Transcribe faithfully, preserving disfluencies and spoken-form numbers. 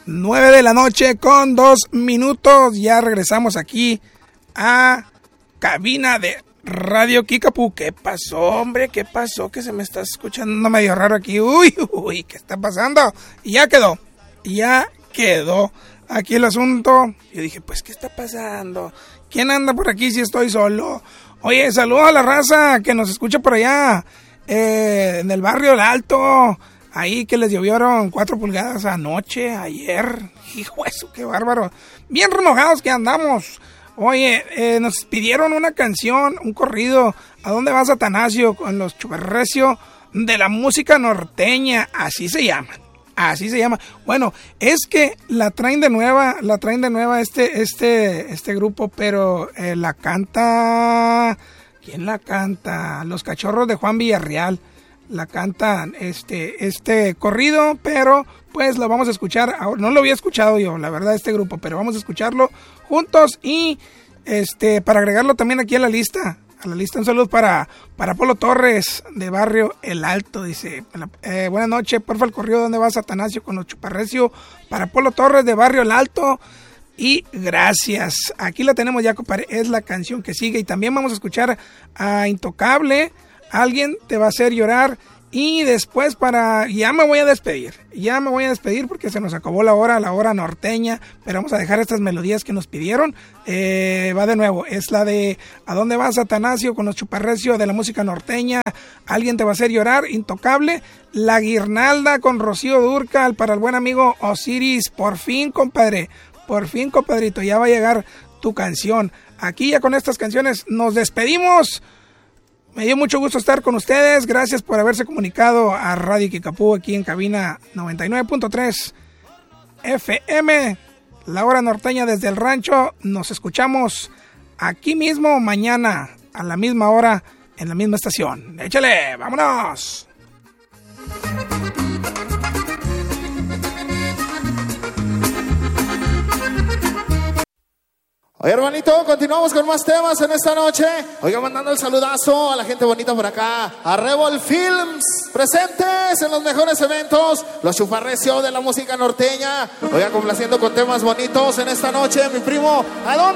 nueve de la noche con dos minutos. Ya regresamos aquí a cabina de Radio Kickapoo. ¿Qué pasó, hombre? ¿Qué pasó? Que se me está escuchando medio raro aquí. Uy, uy, ¿qué está pasando? Y ya quedó. Ya quedó aquí el asunto. Yo dije, pues, ¿qué está pasando? ¿Quién anda por aquí si estoy solo? Oye, saludos a la raza que nos escucha por allá, eh, en el barrio El Alto. Ahí que les llovieron cuatro pulgadas anoche, ayer. Hijo eso, qué bárbaro. Bien renojados que andamos. Oye, eh, nos pidieron una canción, un corrido. ¿A dónde vas, Atanasio? Con los Chuparrecio de la música norteña. Así se llaman. Así se llama. Bueno, es que la traen de nueva, la traen de nueva este, este, este grupo, pero eh, la canta... ¿Quién la canta? Los Cachorros de Juan Villarreal. La cantan este, este corrido, pero pues lo vamos a escuchar. No lo había escuchado yo, la verdad, este grupo, pero vamos a escucharlo juntos y este para agregarlo también aquí a la lista. A la lista un saludo para, para Polo Torres de Barrio El Alto. Dice, eh, buenas noches, porfa el corrido, ¿dónde vas, Atanasio? Con los Chuparrecio para Polo Torres de Barrio El Alto. Y gracias. Aquí la tenemos ya, compadre. Es la canción que sigue. Y también vamos a escuchar a Intocable. Alguien te va a hacer llorar. Y después para... Ya me voy a despedir. Ya me voy a despedir porque se nos acabó la hora, la hora norteña. Pero vamos a dejar estas melodías que nos pidieron. Eh, va de nuevo. Es la de ¿A dónde vas, Atanasio? Con los Chuparrecio de la música norteña. Alguien te va a hacer llorar. Intocable. La Guirnalda con Rocío Dúrcal para el buen amigo Osiris. Por fin, compadre. Por fin, compadrito. Ya va a llegar tu canción. Aquí ya con estas canciones nos despedimos. Me dio mucho gusto estar con ustedes. Gracias por haberse comunicado a Radio Kickapoo aquí en cabina noventa y nueve punto tres F M. La hora norteña desde el rancho. Nos escuchamos aquí mismo mañana a la misma hora en la misma estación. Échale, vámonos. Oye, hermanito, continuamos con más temas en esta noche. Oiga, mandando el saludazo a la gente bonita por acá. A Rebel Films, presentes en los mejores eventos. Los Chuparrecio de la música norteña. Oiga, complaciendo con temas bonitos en esta noche. Mi primo, ¿a dónde?